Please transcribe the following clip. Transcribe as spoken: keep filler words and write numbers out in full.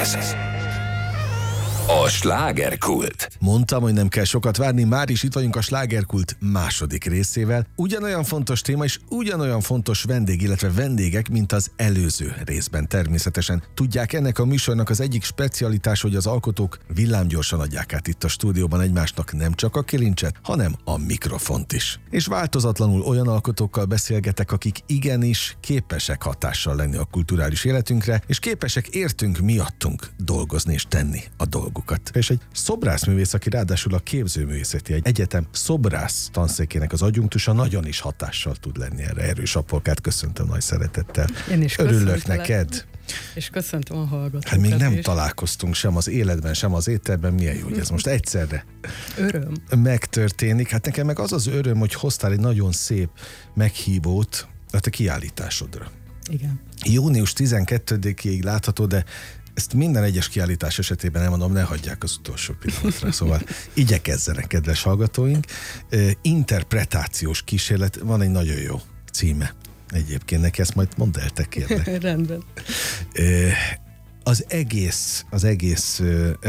Ez a slágerkult. Mondtam, hogy nem kell sokat várni, már is itt vagyunk a slágerkult második részével. Ugyanolyan fontos téma és ugyanolyan fontos vendég, illetve vendégek, mint az előző részben természetesen. Tudják, ennek a műsornak az egyik specialitás, hogy az alkotók villámgyorsan adják át itt a stúdióban egymásnak nem csak a kilincset, hanem a mikrofont is. És változatlanul olyan alkotókkal beszélgetek, akik igenis képesek hatással lenni a kulturális életünkre, és képesek értünk miattunk dolgozni és tenni a dolgokat. És egy szobrászművész, aki ráadásul a Képzőművészeti Egyetem szobrász tanszekének az adjunktusa, nagyon is hatással tud lenni erre. Erős Apolkát köszöntöm nagy szeretettel. Én is örülök neked. És köszöntöm a hallgatókat. Hát még nem is. találkoztunk sem az életben, sem az ételben. Milyen jó, hogy ez most egyszerre öröm megtörténik. Hát nekem meg az az öröm, hogy hoztál egy nagyon szép meghívót a te kiállításodra. Igen. június tizenkettedikéig látható, de ezt minden egyes kiállítás esetében elmondom, ne hagyják az utolsó pillanatra, szóval igyekezzenek, kedves hallgatóink. Interpretációs kísérlet, van egy nagyon jó címe egyébként, neki ezt majd mondd el, te kérlek. Rendben. Az egész, az egész